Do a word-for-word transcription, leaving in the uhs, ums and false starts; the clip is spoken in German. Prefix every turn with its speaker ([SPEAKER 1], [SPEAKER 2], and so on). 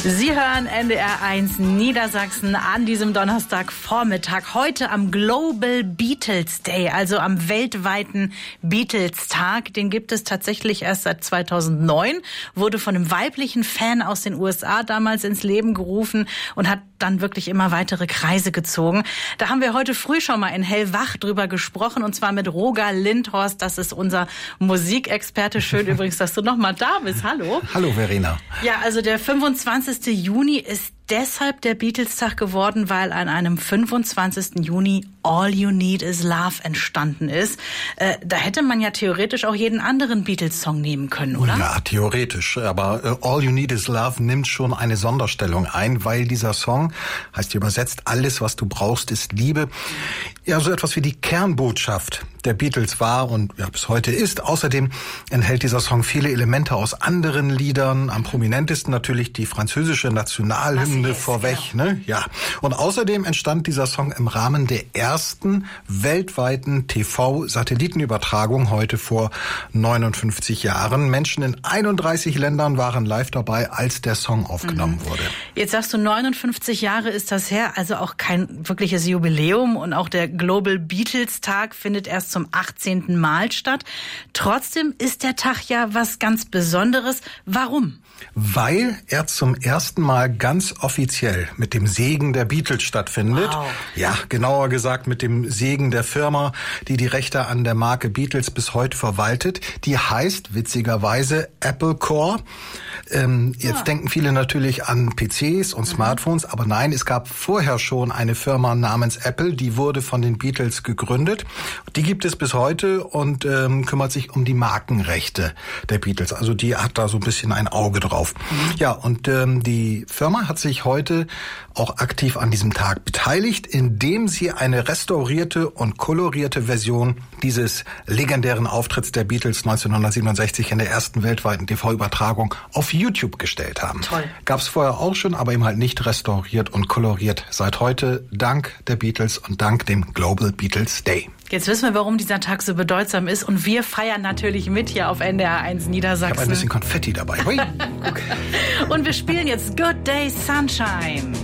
[SPEAKER 1] Sie hören N D R eins Niedersachsen an diesem Donnerstagvormittag. Heute am Global Beatles Day, also am weltweiten Beatles-Tag. Den gibt es tatsächlich erst seit zweitausendneun, wurde von einem weiblichen Fan aus den U S A damals ins Leben gerufen und hat dann wirklich immer weitere Kreise gezogen. Da haben wir heute früh schon mal in Hellwach drüber gesprochen, und zwar mit Roger Lindhorst. Das ist unser Musikexperte. Schön übrigens, dass du noch mal da bist. Hallo.
[SPEAKER 2] Hallo, Verena.
[SPEAKER 1] Ja, also der fünfundzwanzigsten Juni ist deshalb der Beatles-Tag geworden, weil an einem fünfundzwanzigsten Juni All You Need Is Love entstanden ist. Äh, da hätte man ja theoretisch auch jeden anderen Beatles-Song nehmen können, oder?
[SPEAKER 2] Ja, theoretisch. Aber äh, All You Need Is Love nimmt schon eine Sonderstellung ein, weil dieser Song, heißt übersetzt, alles, was du brauchst, ist Liebe, ja, so etwas wie die Kernbotschaft der Beatles war und ja, bis heute ist. Außerdem enthält dieser Song viele Elemente aus anderen Liedern, am prominentesten natürlich die französische Nationalhymne vorweg, genau. ne? Ja. Und außerdem entstand dieser Song im Rahmen der ersten weltweiten T V-Satellitenübertragung heute vor neunundfünfzig Jahren. Menschen in einunddreißig Ländern waren live dabei, als der Song aufgenommen mhm. wurde.
[SPEAKER 1] Jetzt sagst du, neunundfünfzig Jahre ist das her, also auch kein wirkliches Jubiläum, und auch der Global Beatles Tag findet erst zum achtzehnten Mal statt. Trotzdem ist der Tag ja was ganz Besonderes. Warum?
[SPEAKER 2] Weil er zum ersten Mal ganz offiziell mit dem Segen der Beatles stattfindet.
[SPEAKER 1] Wow.
[SPEAKER 2] Ja, genauer gesagt mit dem Segen der Firma, die die Rechte an der Marke Beatles bis heute verwaltet. Die heißt witzigerweise Apple Corps. Ähm, jetzt ja. denken viele natürlich an P Cs und Smartphones, mhm. aber nein, es gab vorher schon eine Firma namens Apple, die wurde von den Beatles gegründet. Die gibt es bis heute und ähm, kümmert sich um die Markenrechte der Beatles. Also die hat da so ein bisschen ein Auge drauf. Mhm. Ja, und ähm, die Firma hat sich heute auch aktiv an diesem Tag beteiligt, indem sie eine restaurierte und kolorierte Version dieses legendären Auftritts der Beatles neunzehnhundertsiebenundsechzig in der ersten weltweiten T V-Übertragung auf YouTube gestellt haben.
[SPEAKER 1] Toll.
[SPEAKER 2] Gab's vorher auch schon, aber eben halt nicht restauriert und koloriert. Seit heute dank der Beatles und dank dem Global Beatles Day.
[SPEAKER 1] Jetzt wissen wir, warum dieser Tag so bedeutsam ist, und wir feiern natürlich mit hier auf N D R eins Niedersachsen.
[SPEAKER 2] Ich habe ein bisschen Konfetti dabei. Hui. Okay.
[SPEAKER 1] Und wir spielen jetzt Good Day Sunshine.